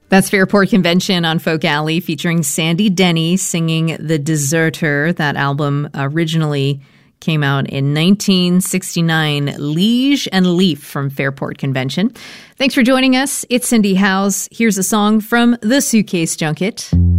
That's Fairport Convention on Folk Alley featuring Sandy Denny singing The Deserter. That album originally came out in 1969. Liege and Leaf from Fairport Convention. Thanks for joining us. It's Cindy Howes. Here's a song from The Suitcase Junket.